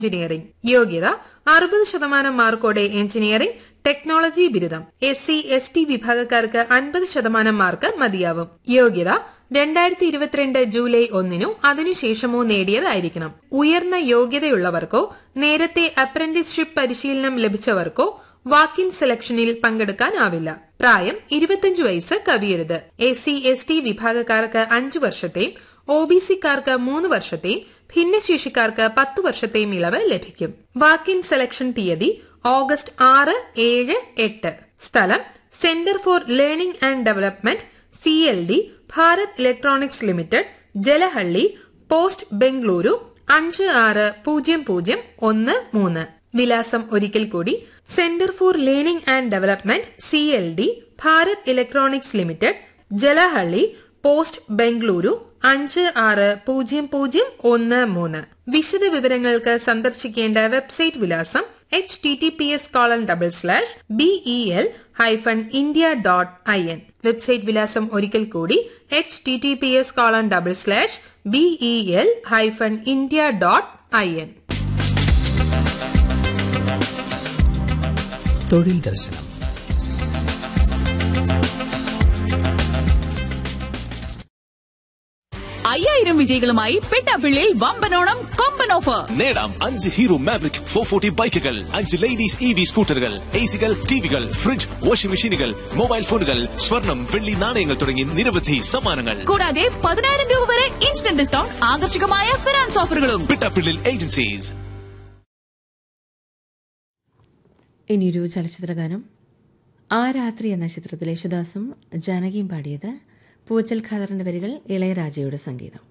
Engineering. യോഗ്യത 60% മാർക്കോടെ engineering technology ബിരുദം. SC/ST വിഭാഗക്കാർക്ക് 50% മാർക്ക് മതിയാവും. യോഗ്യത 2022 ജൂലൈ 1 അതിനുശേഷമോ നേടിയതായിരിക്കണം. ഉയർന്ന യോഗ്യതയുള്ളവർക്കോ നേരത്തെ അപ്രന്റീസ്ഷിപ്പ് പരിശീലനം ലഭിച്ചവർക്കോ വാക്കിൻ സെലക്ഷനിൽ പങ്കെടുക്കാനാവില്ല. പ്രായം 25 വയസ്സ് കവിയരുത്. SC/ST വിഭാഗക്കാർക്ക് 5 വർഷത്തെയും OBC-ക്കാർക്ക് 3 വർഷത്തെയും ഭിന്നശേഷിക്കാർക്ക് 10 വർഷത്തെയും ഇളവ് ലഭിക്കും. വാക്കിൻ സെലക്ഷൻ തീയതി ഓഗസ്റ്റ് 6, 7, 8. സ്ഥലം centre for learning and development, CLD, Bharat electronics limited, Jalahalli, post, Bengaluru 560013. വിലാസം ഒരിക്കൽ കൂടി: centre for learning and development, CLD, Bharat electronics limited, Jalahalli, post, Bengaluru 560013. വിശദ വിവരങ്ങൾക്ക് സന്ദർശിക്കേണ്ട വെബ്സൈറ്റ് വിലാസം https://bel-india.in. വെബ്സൈറ്റ് വിലാസം ഒരിക്കൽ കൂടി: https://bel-india.in. തൊഴിൽ ദർശനം. അയ്യായിരം വിജയികളുമായി പെട്ടാപ്പിള്ളിയിൽ വമ്പനോണം കൊമ്പൻ ഓഫർ. നേടാം 5 ഹീറോ മാവറിക് 440 ബൈക്കുകൾ, 5 ലേഡീസ് EV സ്കൂട്ടറുകൾ, AC-കൾ, TVകൾ, ഫ്രിഡ്ജ്, വാഷിംഗ് മെഷീനുകൾ, മൊബൈൽ ഫോണുകൾ, സ്വർണം, വെള്ളി നാണയങ്ങൾ തുടങ്ങി നിരവധി സമ്മാനങ്ങൾ. കൂടാതെ 10,000 രൂപ വരെ ഇൻസ്റ്റന്റ് ഡിസ്കൗണ്ട്, ആകർഷകമായ ഫിനാൻസ് ഓഫറുകളും. പെട്ടാപ്പിള്ളിൽ ഏജൻസീസ്. ഇനിയൊരു ചലച്ചിത്രഗാനം. ആ രാത്രി എന്ന ചിത്രത്തിലെ യേശുദാസും ജാനകിയും പാടിയത്. പൂച്ചൽ ഖാദറിന്റെ വരികൾ, ഇളയരാജയുടെ സംഗീതം.